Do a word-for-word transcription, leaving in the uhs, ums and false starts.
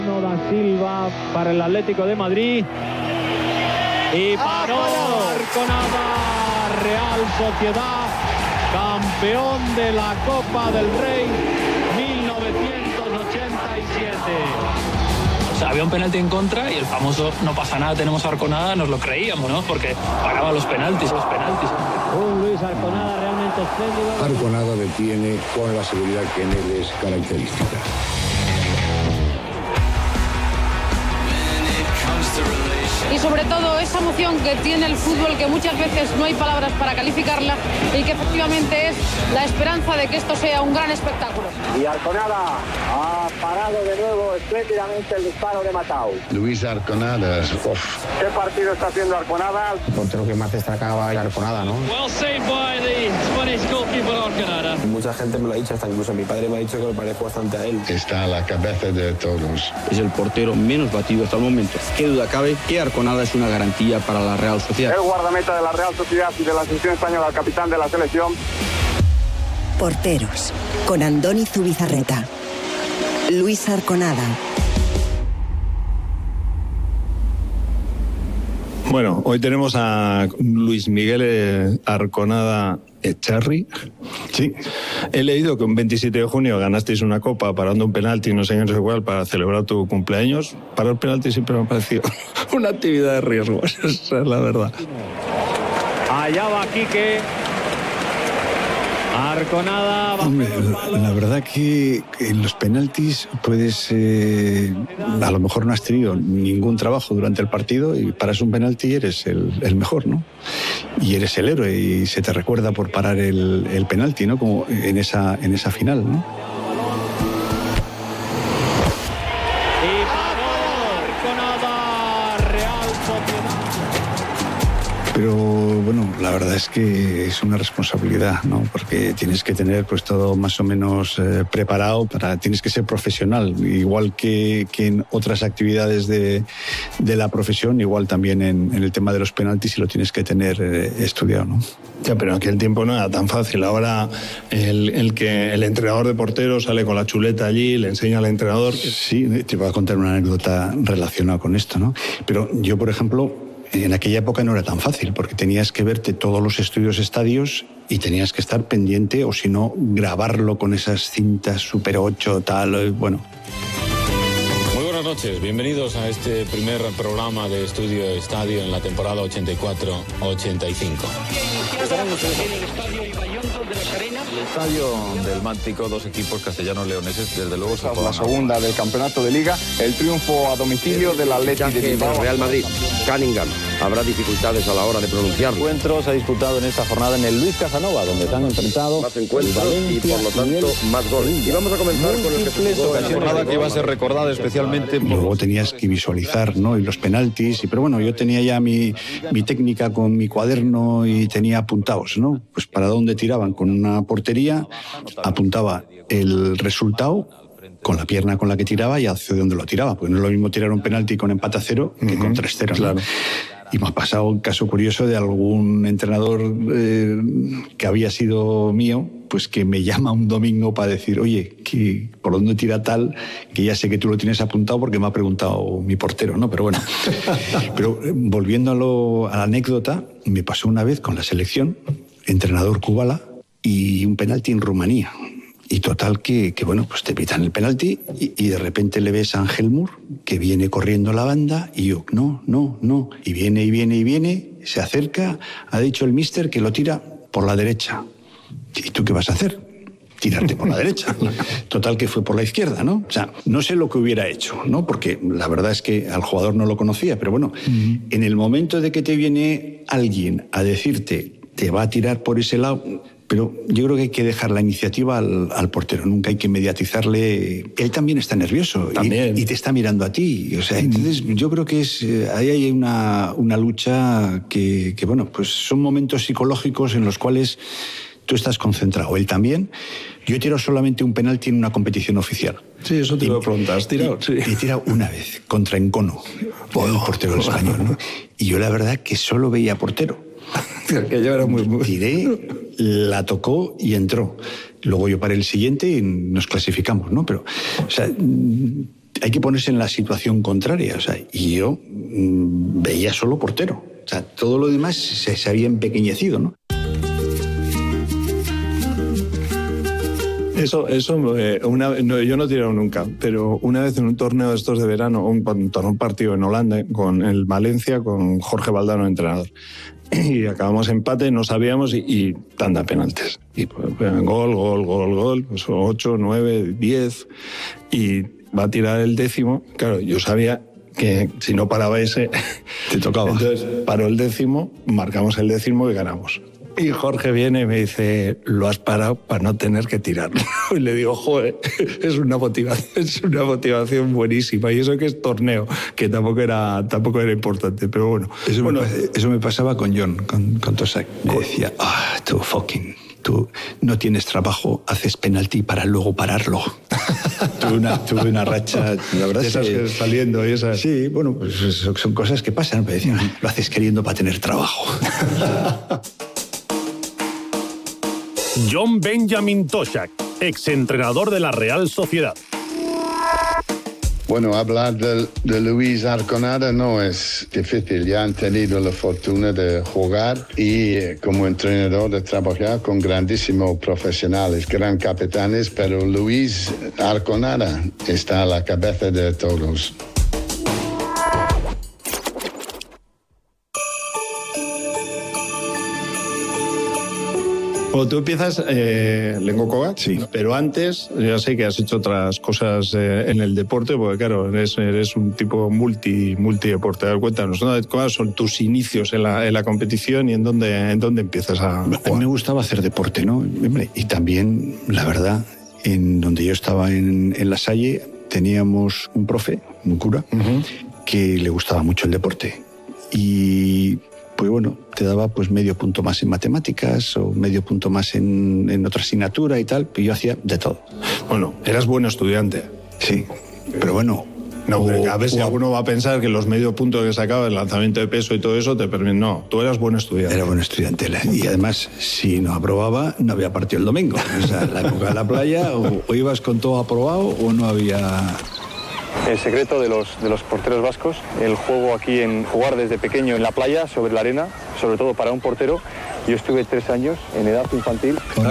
Da Silva para el Atlético de Madrid y paró Arconada. Real Sociedad, campeón de la Copa del Rey mil novecientos ochenta y siete. O sea, había un penalti en contra y el famoso no pasa nada, tenemos a Arconada, nos lo creíamos, ¿no? Porque paraba los penaltis, los penaltis. Un Luis Arconada realmente espléndido. Arconada detiene con la seguridad que en él es característica. Y sobre todo esa emoción que tiene el fútbol, que muchas veces no hay palabras para calificarla y que efectivamente es la esperanza de que esto sea un gran espectáculo. Y Arconada ha parado de nuevo espléndidamente el disparo de Matau. Luis Arconada. Uf. ¿Qué partido está haciendo Arconada? El portero que más destacaba era Arconada, ¿no? Well saved by the Spanish goalkeeper Arconada. Mucha gente me lo ha dicho, hasta incluso mi padre me ha dicho que me parezco bastante a él. Está a la cabeza de todos. Es el portero menos batido hasta el momento. Qué duda cabe que Arconada es una garantía para la Real Sociedad. El guardameta de la Real Sociedad y de la selección española, el capitán de la selección. Porteros, con Andoni Zubizarreta. Luis Arconada. Bueno, hoy tenemos a Luis Miguel Arconada Echarri. Sí. He leído que un veintisiete de junio ganasteis una copa parando un penalti, no sé qué, no sé cuál, para celebrar tu cumpleaños. Parar penalti siempre me ha parecido una actividad de riesgo, esa es la verdad. Allá va Quique. Arconada. Hombre, la, la verdad que en los penaltis puedes, eh, a lo mejor no has tenido ningún trabajo durante el partido y paras un penalti y eres el, el mejor, ¿no? Y eres el héroe y se te recuerda por parar el, el penalti, ¿no? Como en esa, en esa final, ¿no? Y paró Arconada, Real Sociedad. Pero bueno, la verdad es que es una responsabilidad, ¿no? Porque tienes que tener pues todo más o menos eh, preparado, para, tienes que ser profesional, igual que, que en otras actividades de, de la profesión, igual también en, en el tema de los penaltis, y lo tienes que tener eh, estudiado, ¿no? Ya, pero aquel tiempo no era tan fácil. Ahora el, el que el entrenador de porteros sale con la chuleta allí, le enseña al entrenador. Sí, te voy a contar una anécdota relacionada con esto, ¿no? Pero yo, por ejemplo, en aquella época no era tan fácil, porque tenías que verte todos los estudios estadios y tenías que estar pendiente, o si no, grabarlo con esas cintas Super ocho, tal, bueno. Muy buenas noches, bienvenidos a este primer programa de Estudio Estadio en la temporada ochenta y cuatro ochenta y cinco. El estadio del Mántico, dos equipos castellanos-leoneses, desde luego se la segunda del campeonato de Liga, el triunfo a domicilio del Atlético de Bilbao. Real Madrid, Cunningham. Habrá dificultades a la hora de pronunciarlo. El encuentro se ha disputado en esta jornada en el Luis Casanova, donde se han enfrentado más encuentros y por lo tanto más goles. Y vamos a comenzar con el que se jugó en la jornada que iba a ser recordada especialmente por... Luego tenías que visualizar, ¿no? Y los penaltis, y, pero bueno, yo tenía ya mi, mi técnica con mi cuaderno y tenía apuntados, ¿no? Pues para dónde tiraban con una portería, apuntaba el resultado con la pierna con la que tiraba y hacia dónde lo tiraba, porque no es lo mismo tirar un penalti con empate a cero que uh-huh. con tres cero, claro. ¿No? Y me ha pasado un caso curioso de algún entrenador eh, que había sido mío, pues que me llama un domingo para decir, oye, que por dónde tira tal, que ya sé que tú lo tienes apuntado porque me ha preguntado mi portero, ¿no? Pero bueno, pero volviendo a, lo, a la anécdota, me pasó una vez con la selección, entrenador Kubala, y un penalti en Rumanía. Y total que, que bueno, pues te pitan el penalti y, y de repente le ves a Ángel Mur, que viene corriendo la banda, y yo, no, no, no. Y viene, y viene, y viene, se acerca, ha dicho el míster que lo tira por la derecha. ¿Y tú qué vas a hacer? Tirarte por la derecha. Total que fue por la izquierda, ¿no? O sea, no sé lo que hubiera hecho, ¿no? Porque la verdad es que al jugador no lo conocía, pero bueno, uh-huh. en el momento de que te viene alguien a decirte, te va a tirar por ese lado... Pero yo creo que hay que dejar la iniciativa al, al portero, nunca hay que mediatizarle. Él también está nervioso también. Y, y te está mirando a ti. O sea, entonces yo creo que es ahí hay una, una lucha que, que, bueno, pues son momentos psicológicos en los cuales tú estás concentrado. Él también. Yo he tirado solamente un penalti en una competición oficial. Sí, eso te y, lo he preguntado. ¿Has tirado? Y, sí. He tirado una vez, contra Encono, oh, el portero oh, español, ¿no? Y yo la verdad que solo veía portero. Que yo era muy, muy... Tiré, la tocó y entró. Luego yo paré el siguiente y nos clasificamos, ¿no? Pero, o sea, hay que ponerse en la situación contraria. O sea, y yo mmm, veía solo portero. O sea, todo lo demás se, se había empequeñecido, ¿no? Eso, eso eh, una, no, yo no he tirado nunca, pero una vez en un torneo de estos de verano, un, un, un partido en Holanda, con el Valencia, con Jorge Valdano, entrenador. Y acabamos empate, no sabíamos, y, y tanda penaltis. Y pues, gol, gol, gol, gol, pues ocho, nueve, diez, y va a tirar el décimo. Claro, yo sabía que si no paraba ese, te tocaba. Entonces paró el décimo, marcamos el décimo y ganamos. Y Jorge viene y me dice, lo has parado para no tener que tirarlo. Y le digo, joder, es una motivación, es una motivación buenísima. Y eso que es torneo, que tampoco era, tampoco era importante, pero bueno. Eso, bueno, me, eso me pasaba con John, con, con Tosak. Me decía, ah, tú fucking, tú no tienes trabajo, haces penalti para luego pararlo. tuve, una, tuve una racha, la verdad esas es que... que saliendo y esas... Sí, bueno, pues son cosas que pasan. Me decían, lo haces queriendo para tener trabajo. John Benjamin Tosak, exentrenador de la Real Sociedad. Bueno, hablar de, de Luis Arconada no es difícil. Ya han tenido la fortuna de jugar y eh, como entrenador de trabajar con grandísimos profesionales, gran capitanes, pero Luis Arconada está a la cabeza de todos. Bueno, tú empiezas eh, Lengo Kovac, sí. Pero antes, ya sé que has hecho otras cosas eh, en el deporte, porque claro, eres, eres un tipo multi, multideporte. Cuéntanos, ¿no? ¿Cuáles son tus inicios en la, en la competición y en dónde, en dónde empiezas a jugar? A mí me gustaba hacer deporte, ¿no? Y también, la verdad, en donde yo estaba en, en La Salle, teníamos un profe, un cura, uh-huh. que le gustaba mucho el deporte. Y... pues bueno, te daba pues medio punto más en matemáticas o medio punto más en, en otra asignatura y tal, pero yo hacía de todo. Bueno, eras buen estudiante. Sí, pero bueno... No, o, a ver si o, alguno va a pensar que los medio puntos que sacaba, el lanzamiento de peso y todo eso, te permiten... No, tú eras buen estudiante. Era buen estudiante. Y además, si no aprobaba, no había partido el domingo. O sea, la época de la playa, o, o ibas con todo aprobado o no había... El secreto de los, de los porteros vascos, el juego aquí en jugar desde pequeño en la playa, sobre la arena, sobre todo para un portero. Yo estuve tres años en edad infantil.